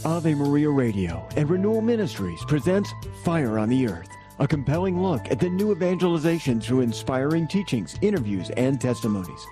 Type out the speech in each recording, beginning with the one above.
Ave Maria Radio and Renewal Ministries presents Fire on the Earth, a compelling look at the new evangelization through inspiring teachings, interviews, and testimonies.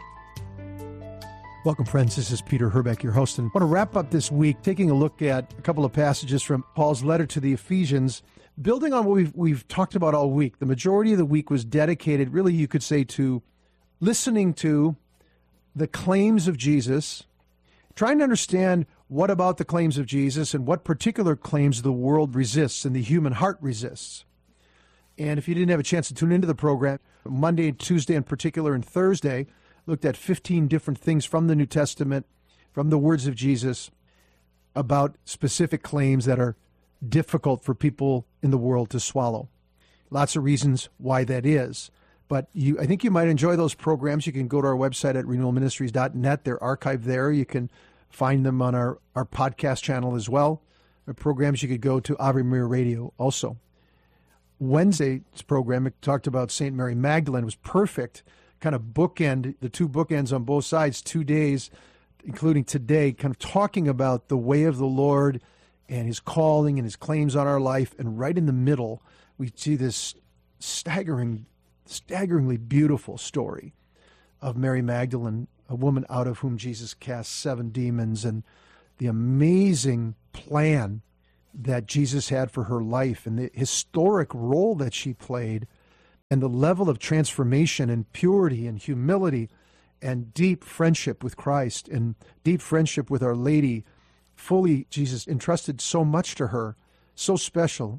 Welcome, friends. This is Peter Herbeck, your host, and I want to wrap up this week taking a look at a couple of passages from Paul's letter to the Ephesians, building on what we've talked about all week. The majority of the week was dedicated, really, you could say, to listening to the claims of Jesus, trying to understand what about the claims of Jesus and what particular claims the world resists and the human heart resists. And if you didn't have a chance to tune into the program, Monday, Tuesday in particular, and Thursday, looked at 15 different things from the New Testament, from the words of Jesus, about specific claims that are difficult for people in the world to swallow. Lots of reasons why that is. But I think you might enjoy those programs. You can go to our website at renewalministries.net. They're archived there. You can find them on our podcast channel as well. Our programs, you could go to Ave Maria Radio also. Wednesday's program, it talked about St. Mary Magdalene. It was perfect, kind of bookend, the two bookends on both sides, 2 days, including today, kind of talking about the way of the Lord and his calling and his claims on our life. And right in the middle, we see this staggeringly beautiful story of Mary Magdalene, a woman out of whom Jesus cast 7 demons, and the amazing plan that Jesus had for her life and the historic role that she played and the level of transformation and purity and humility and deep friendship with Christ and deep friendship with Our Lady. Fully, Jesus entrusted so much to her, so special.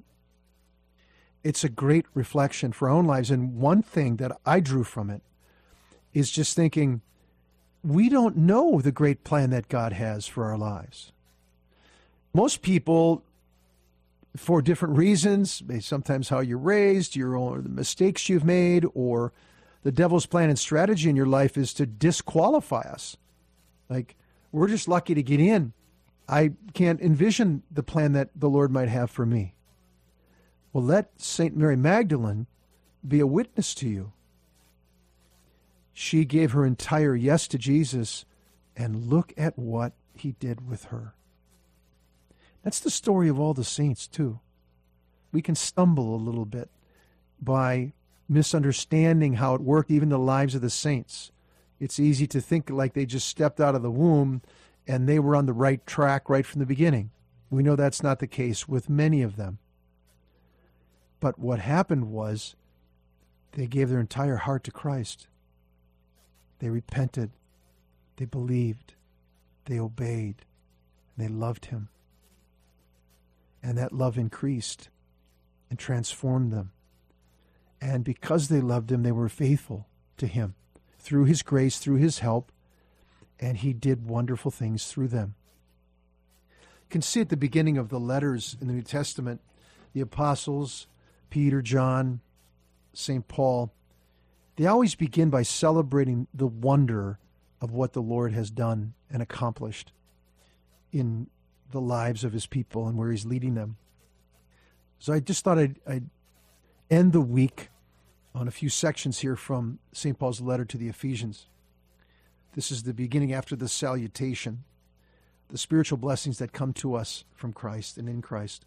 It's a great reflection for our own lives. And one thing that I drew from it is just thinking, we don't know the great plan that God has for our lives. Most people, for different reasons, sometimes how you're raised, the mistakes you've made, or the devil's plan and strategy in your life is to disqualify us. Like, we're just lucky to get in. I can't envision the plan that the Lord might have for me. Well, let St. Mary Magdalene be a witness to you. She gave her entire yes to Jesus, and look at what he did with her. That's the story of all the saints, too. We can stumble a little bit by misunderstanding how it worked, even the lives of the saints. It's easy to think like they just stepped out of the womb and they were on the right track right from the beginning. We know that's not the case with many of them. But what happened was they gave their entire heart to Christ. They repented, they believed, they obeyed, and they loved him. And that love increased and transformed them. And because they loved him, they were faithful to him through his grace, through his help, and he did wonderful things through them. You can see at the beginning of the letters in the New Testament, the apostles, Peter, John, St. Paul, they always begin by celebrating the wonder of what the Lord has done and accomplished in the lives of his people and where he's leading them. So I just thought I'd end the week on a few sections here from St. Paul's letter to the Ephesians. This is the beginning after the salutation, the spiritual blessings that come to us from Christ and in Christ.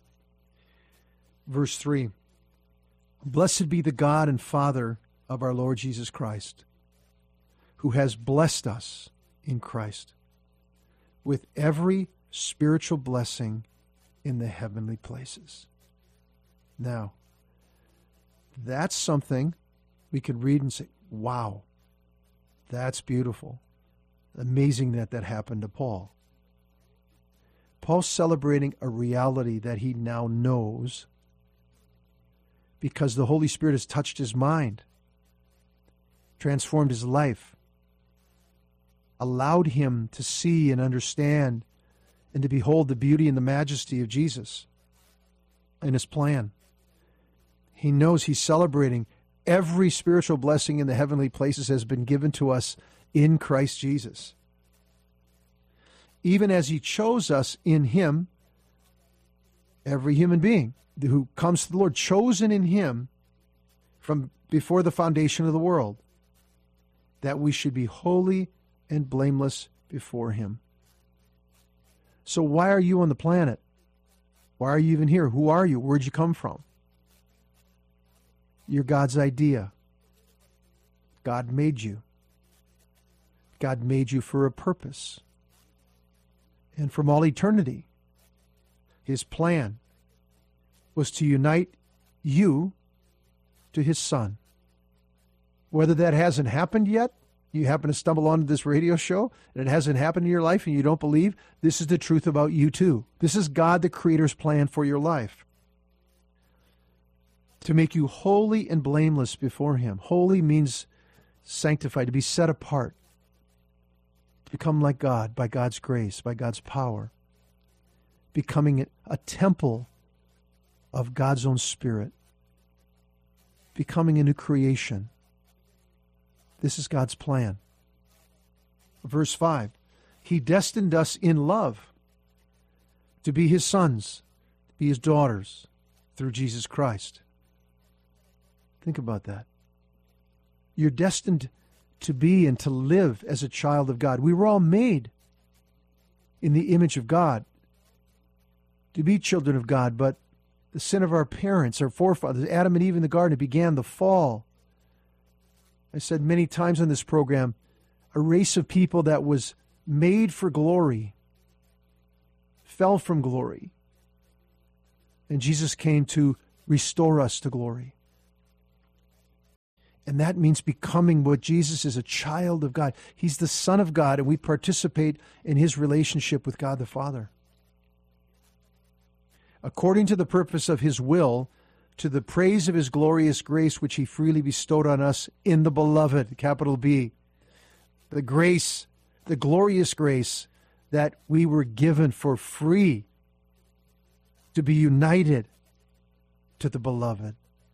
Verse 3, "Blessed be the God and Father of our Lord Jesus Christ, who has blessed us in Christ with every spiritual blessing in the heavenly places." Now, that's something we could read and say, wow, that's beautiful. Amazing that happened to Paul. Paul's celebrating a reality that he now knows because the Holy Spirit has touched his mind, transformed his life, allowed him to see and understand and to behold the beauty and the majesty of Jesus and his plan. He knows he's celebrating every spiritual blessing in the heavenly places has been given to us in Christ Jesus. Even as he chose us in him, every human being who comes to the Lord, chosen in him from before the foundation of the world, that we should be holy and blameless before him. So why are you on the planet? Why are you even here? Who are you? Where'd you come from? You're God's idea. God made you. God made you for a purpose. And from all eternity, His plan was to unite you to His Son. Whether that hasn't happened yet, you happen to stumble onto this radio show, and it hasn't happened in your life and you don't believe, this is the truth about you too. This is God the Creator's plan for your life. To make you holy and blameless before Him. Holy means sanctified, to be set apart. To become like God by God's grace, by God's power. Becoming a temple of God's own Spirit. Becoming a new creation. This is God's plan. Verse 5, He destined us in love to be His sons, to be His daughters through Jesus Christ. Think about that. You're destined to be and to live as a child of God. We were all made in the image of God to be children of God, but the sin of our parents, our forefathers, Adam and Eve in the garden, it began the fall. I said many times on this program, a race of people that was made for glory fell from glory. And Jesus came to restore us to glory. And that means becoming what Jesus is, a child of God. He's the Son of God, and we participate in His relationship with God the Father. According to the purpose of His will, to the praise of His glorious grace, which He freely bestowed on us in the Beloved, capital B. The grace, the glorious grace that we were given for free to be united to the Beloved.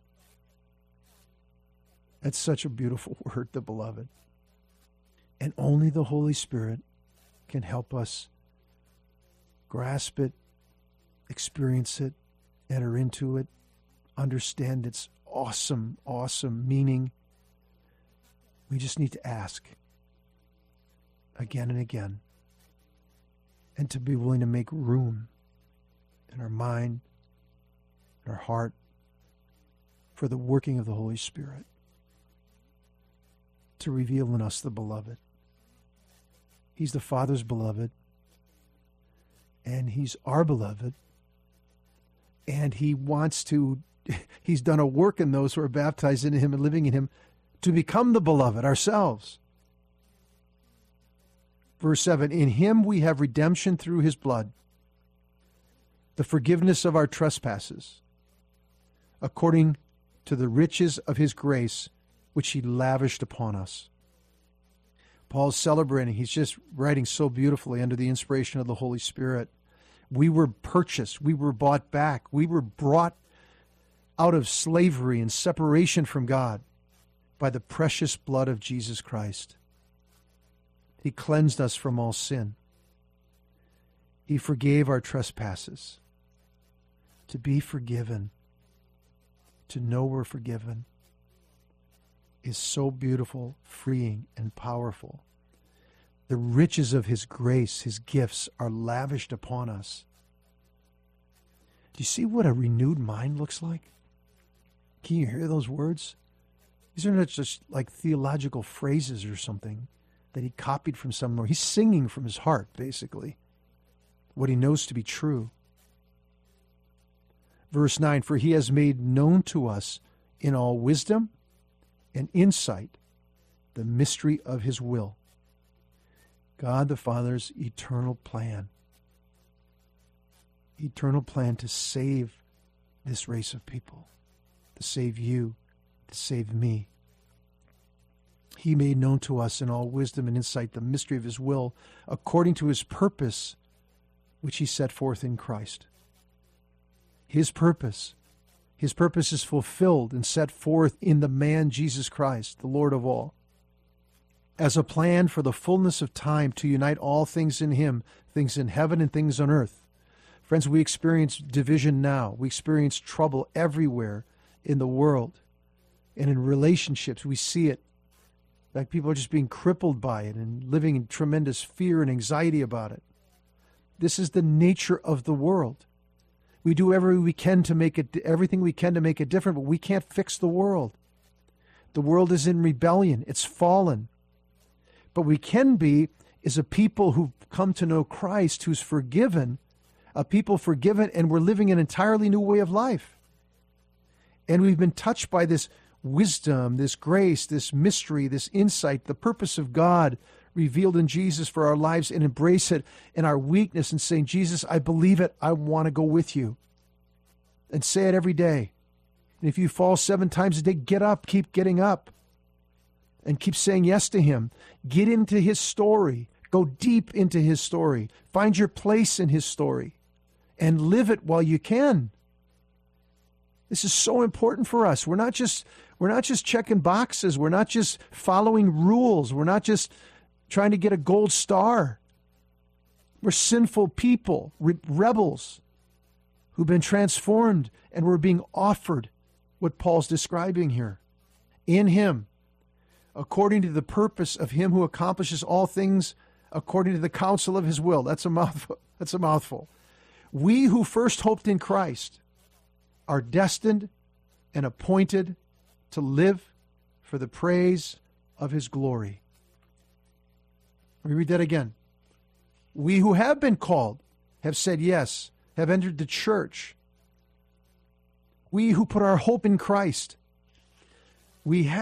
That's such a beautiful word, the Beloved. And only the Holy Spirit can help us grasp it, experience it, enter into it, understand its awesome, awesome meaning. We just need to ask again and again, and to be willing to make room in our mind, in our heart, for the working of the Holy Spirit to reveal in us the Beloved. He's the Father's beloved, and He's our beloved, and He wants to, He's done a work in those who are baptized into Him and living in Him to become the beloved ourselves. Verse 7, in Him we have redemption through His blood, the forgiveness of our trespasses, according to the riches of His grace, which He lavished upon us. Paul's celebrating. He's just writing so beautifully under the inspiration of the Holy Spirit. We were purchased. We were bought back. We were brought out of slavery and separation from God by the precious blood of Jesus Christ. He cleansed us from all sin. He forgave our trespasses. To be forgiven, to know we're forgiven, is so beautiful, freeing, and powerful. The riches of His grace, His gifts, are lavished upon us. Do you see what a renewed mind looks like? Can you hear those words? These are not just like theological phrases or something that he copied from somewhere. He's singing from his heart, basically, what he knows to be true. Verse 9, for He has made known to us in all wisdom and insight the mystery of His will. God the Father's eternal plan. Eternal plan to save this race of people, to save you, to save me. He made known to us in all wisdom and insight the mystery of His will, according to His purpose, which He set forth in Christ. His purpose is fulfilled and set forth in the man Jesus Christ, the Lord of all, as a plan for the fullness of time to unite all things in Him, things in heaven and things on earth. Friends, we experience division now. We experience trouble everywhere in the world and in relationships. We see it. Like people are just being crippled by it and living in tremendous fear and anxiety about it. This is the nature of the world. We do everything we can to make it different, but we can't fix the world. The world is in rebellion. It's fallen. But we can be is a people who've come to know Christ, who's forgiven, a people forgiven, and we're living an entirely new way of life. And we've been touched by this wisdom, this grace, this mystery, this insight, the purpose of God revealed in Jesus for our lives, and embrace it in our weakness and saying, Jesus, I believe it. I want to go with you. And say it every day. And if you fall 7 times a day, get up, keep getting up, and keep saying yes to him. Get into his story. Go deep into his story. Find your place in his story and live it while you can. This is so important for us. We're not just checking boxes. We're not just following rules. We're not just trying to get a gold star. We're sinful people, rebels who've been transformed, and we're being offered what Paul's describing here. In him, according to the purpose of him who accomplishes all things according to the counsel of his will. That's a mouthful. That's a mouthful. We who first hoped in Christ are destined and appointed to live for the praise of his glory. Let me read that again. We who have been called, have said yes, have entered the church. We who put our hope in Christ, we